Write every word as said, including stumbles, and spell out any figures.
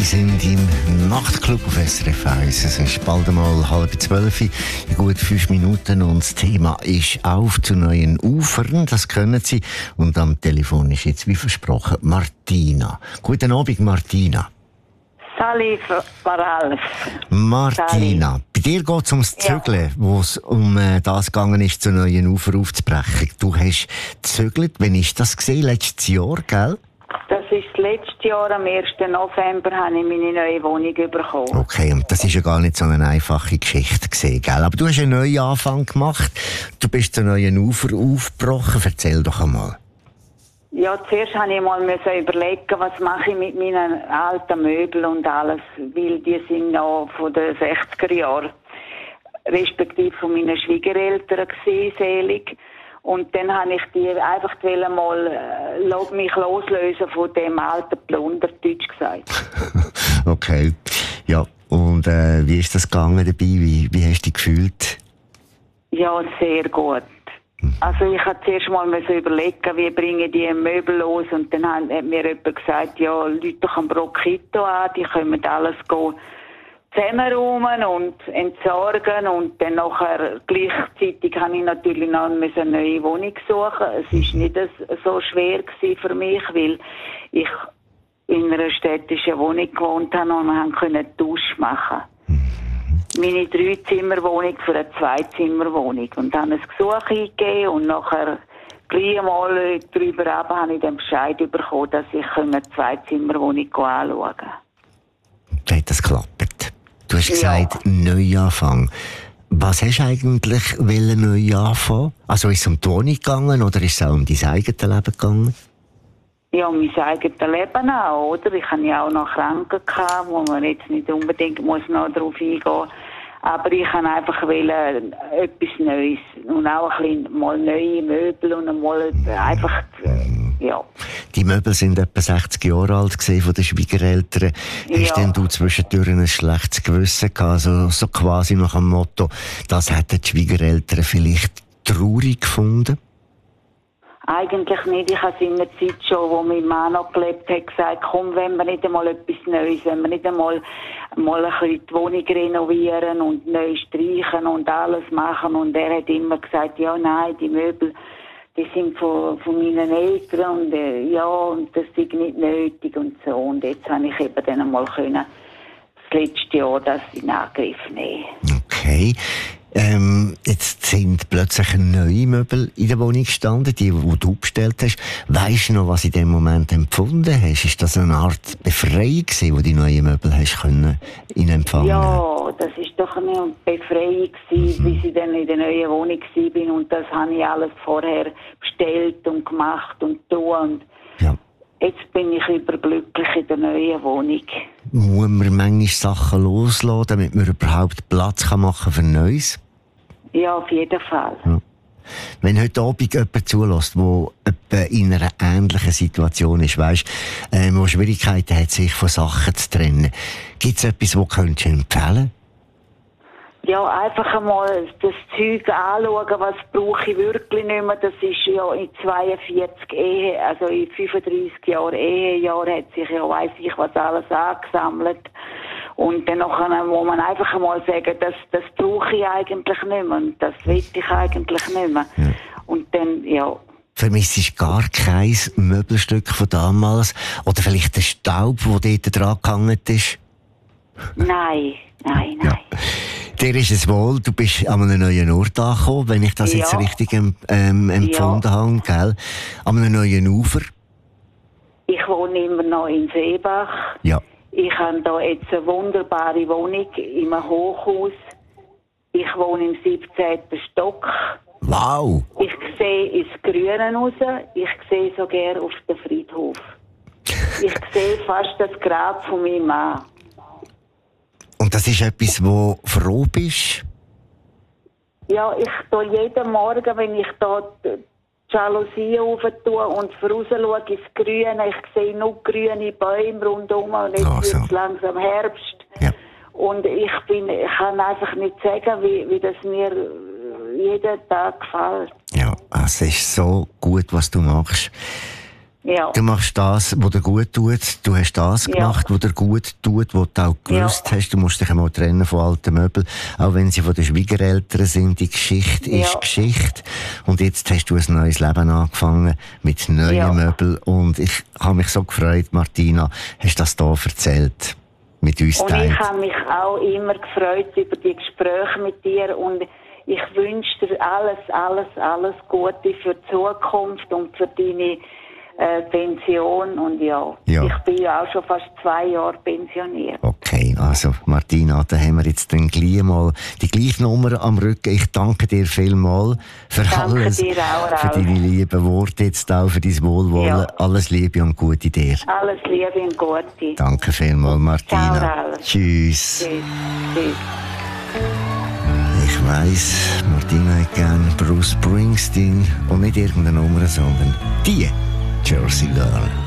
sind im Nachtclub auf S R F eins. Es ist bald einmal halb zwölf, in gut fünf Minuten, und das Thema ist «Auf zu neuen Ufern». Das können Sie. Und am Telefon ist jetzt, wie versprochen, Martina. Guten Abend, Martina. Sali Varalf. Martina, Sali. Bei dir geht es ums Zügeln, ja. Wo es um äh, das gegangen ist, zu neuen Ufern aufzubrechen. Du hast gezügelt. Wann ist das gesehen? Letztes Jahr, gell? Das ist das letzte Jahr, am ersten November, habe ich meine neue Wohnung bekommen. Okay, und das ist ja gar nicht so eine einfache Geschichte gewesen, gell? Aber du hast einen neuen Anfang gemacht. Du bist zu neuen Ufer aufgebrochen. Erzähl doch einmal. Ja, zuerst musste ich mal überlegen, was mache ich mit meinen alten Möbeln und alles, weil die sind noch von den sechziger Jahren, respektive von meinen Schwiegereltern gewesen, selig. Und dann habe ich die einfach mal äh, mich loslösen von dem alten Plunder, deutsch gesagt. Okay. Ja, und äh, wie ist das gegangen dabei? Wie, wie hast du dich gefühlt? Ja, sehr gut. Also ich habe zuerst mal überlegen, wie bringe ich die Möbel los, und dann hat mir jemand gesagt, ja, Leute doch am Brokito an, die können alles gehen, zusammenräumen und entsorgen, und dann nachher gleichzeitig habe ich natürlich noch eine neue Wohnung suchen. Es war nicht so schwer für mich, weil ich in einer städtischen Wohnung gewohnt habe und wir konnten einen Tausch machen. Meine Drei-Zimmer-Wohnung für eine Zwei-Zimmer-Wohnung. Und dann ein Gesuch eingegeben und nachher gleich mal drüber runter habe ich den Bescheid bekommen, dass ich eine Zwei-Zimmer-Wohnung anschauen kann. Wie hat das geklappt? Du hast ja. gesagt, Neuanfang. Was hast du eigentlich neu anfangen? Also ist es um die Wohnung gegangen oder ist es auch um dein eigenes Leben gegangen? Ja, mein eigenes Leben auch, oder? Ich hatte ja auch noch Kranken gehabt, wo man jetzt nicht unbedingt muss noch darauf eingehen muss. Aber ich wollte einfach wollen, etwas Neues. Und auch ein bisschen mal neue Möbel und mal einfach, ja. Die Möbel sind etwa sechzig Jahre alt gewesen, von den Schwiegereltern. Ja. Hast denn du zwischendurch ein schlechtes Gewissen gehabt? Also, so quasi nach dem Motto, das hätten die Schwiegereltern vielleicht traurig gefunden? Eigentlich nicht. Ich habe es in der Zeit schon, wo mein Mann noch gelebt hat, gesagt, komm, wenn wir nicht einmal etwas Neues, wenn wir nicht einmal, mal ein bisschen die Wohnung renovieren und neu streichen und alles machen. Und er hat immer gesagt, ja, nein, die Möbel, die sind von, von meinen Eltern und äh, ja, und das ist nicht nötig und so. Und jetzt habe ich eben dann einmal können, das letzte Jahr das in Angriff nehmen. Okay. Ähm, jetzt sind plötzlich neue Möbel in der Wohnung gestanden, die, die du bestellt hast. Weisst du noch, was du in dem Moment empfunden hast? Ist das eine Art Befreiung gewesen, wo die neuen Möbel hast können in Empfang nehmen? Ja, das ist doch eine Befreiung gewesen, mhm. bis ich dann in der neuen Wohnung war. Und das habe ich alles vorher bestellt und gemacht und tun. Und ja. Jetzt bin ich überglücklich in der neuen Wohnung. Muss man manchmal Sachen loslassen, damit man überhaupt Platz machen kann für Neues? Ja, auf jeden Fall. Ja. Wenn heute Abend jemand zulässt, der in einer ähnlichen Situation ist, weißt, äh, wo Schwierigkeiten hat, sich von Sachen zu trennen, gibt es etwas, das könntest du empfehlen? Ja, einfach einmal das Zeug anschauen, was brauche ich wirklich nicht mehr. Das ist ja in zweiundvierzig Ehe, also in fünfunddreissig Jahren Ehejahr hat sich ja weiss ich was alles angesammelt. Und dann muss man einfach einmal sagen, das, das brauche ich eigentlich nicht mehr und das will ich eigentlich nicht mehr. Ja. Und dann, ja. Vermisst du gar kein Möbelstück von damals? Oder vielleicht der Staub, der dort dran gehangen ist? Nein, nein, nein. Ja. Dir ist es wohl, du bist an einem neuen Ort angekommen, wenn ich das ja. jetzt richtig ähm, empfunden ja. habe, gell? An einem neuen Ufer. Ich wohne immer noch in Seebach. Ja. Ich habe hier jetzt eine wunderbare Wohnung in einem Hochhaus. Ich wohne im siebzehnten Stock. Wow! Ich sehe ins Grüne raus. Ich sehe sogar auf den Friedhof. Ich sehe fast das Grab von meinem Mann. Und das ist etwas, wo du froh bist? Ja, ich tue jeden Morgen, wenn ich da die Jalousien auf tue und voraus schaue ins Grüne, ich sehe nur grüne Bäume rundherum und jetzt oh, so. wird es langsam Herbst. Ja. Und ich bin, ich kann einfach nicht sagen, wie, wie das mir jeden Tag gefällt. Ja, es ist so gut, was du machst. Ja. Du machst das, was dir gut tut. Du hast das Ja. gemacht, was dir gut tut, was du auch gewusst Ja. hast. Du musst dich einmal trennen von alten Möbeln. Auch wenn sie von den Schwiegereltern sind. Die Geschichte Ja. ist Geschichte. Und jetzt hast du ein neues Leben angefangen mit neuen Ja. Möbeln. Und ich habe mich so gefreut, Martina, hast das hier erzählt. Mit uns Und teilt. ich habe mich auch immer gefreut über die Gespräche mit dir und ich wünsche dir alles, alles, alles Gute für die Zukunft und für deine äh, Pension und ja. Ja. Ich bin ja auch schon fast zwei Jahre pensioniert. Okay, also Martina, da haben wir jetzt dann gleich mal die gleiche Nummer am Rücken. Ich danke dir vielmals für Danke alles, dir auch, für Ralf. deine lieben Worte jetzt auch, für dein Wohlwollen. Ja. Alles Liebe und Gute dir. Alles Liebe und Gute. Danke vielmals, Martina. Ciao, Ralf. Tschüss. Tschüss. Tschüss. Ich weiss, Martina hat gerne Bruce Springsteen und nicht irgendeine Nummer, sondern die Jersey Girl.